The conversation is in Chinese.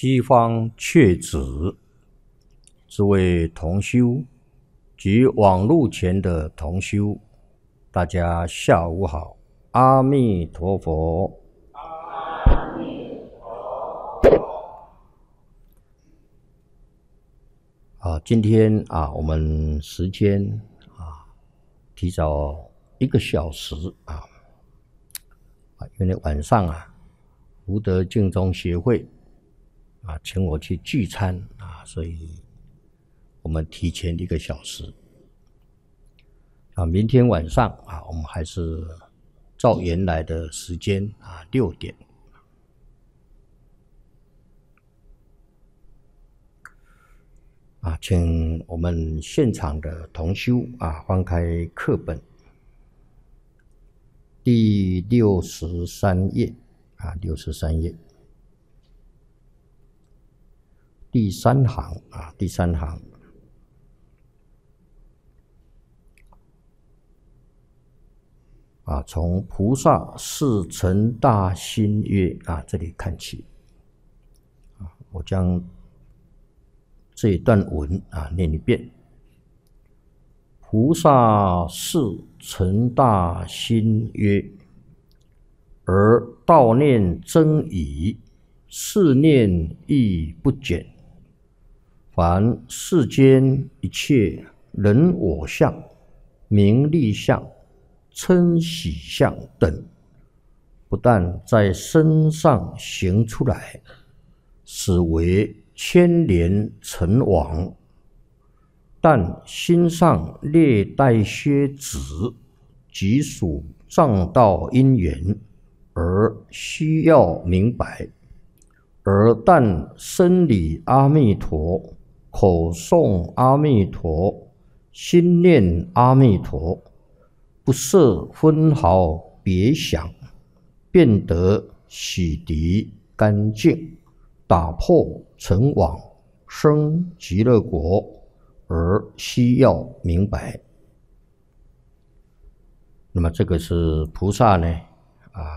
西方确子，诸位同修及网络前的同修，大家下午好，阿弥陀佛。 阿弥陀佛。 今天我们时间提早1个小时因为晚上福德净宗协会请我去聚餐所以我们提前1个小时。明天晚上我们还是照原来的时间6点。请我们现场的同修翻开课本第63页63页第3行第3行。从菩萨是成大心曰这里看起。我将这一段文念一遍。菩萨是成大心曰，而道念真矣，是念亦不减。凡世间一切人我相、名利相、嗔喜相等，不但在身上行出来，使为牵连尘网，但心上略带些子，即属障道因缘，而需要明白。而但生理阿弥陀，口诵阿弥陀，心念阿弥陀，不设分毫别想，便得洗涤干净，打破尘网，生极乐国，而需要明白。那么这个是菩萨呢